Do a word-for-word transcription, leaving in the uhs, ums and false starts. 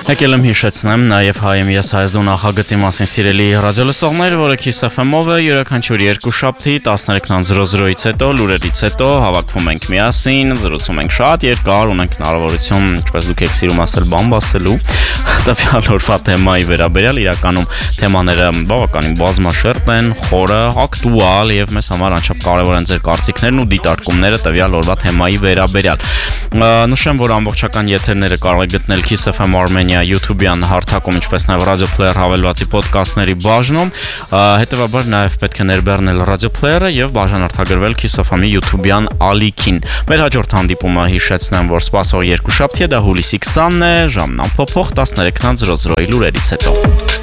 Եկել եմ հիշեցնեմ նաև հայ եմ ես Հայաստան նախագծի մասին սիրելի ռադիոլսողներ, որը Kiss F M-ով է յուրաքանչյուր երկուշաբթի տասներեքն զրո զրոից հետո լուրերից հետո հավաքվում ենք միասին, զրուցում ենք շատ երկար, ունենք հնարավորություն, ինչպես դուք եք սիրում ասել, բամբ ասելու տվյալ օրվա թեմայի վերաբերյալ, իրականում թեմաները բավականին բազմաշերտ են, խորը, ակտուալ եւ մեզ համար անչափ կարեւոր են ձեր կարծիքներն ու դիտարկումները տվյալ օրվա թեմայի վերաբերյալ։ Նշեմ, որ ամբողջական եթերները կարող եք գտնել Kiss F M Armenia YouTube-յան հարթակում, ինչպես նաև Radio Player հավելվածի ոդկասթների բաժնում, հետևաբար նաև պետք է ներբեռնել Radio Player-ը եւ բաժանորդագրվել Kiss F M-ի YouTube-յան ալիքին։ Մեր հաջորդ հանդիպումը հիշեցնեմ, որ սպասող երկուշաբթի է, դա հուլիսի քսանն է, ժամն ամփոփող տասներեքն զրո զրոյի լուրերից հետո։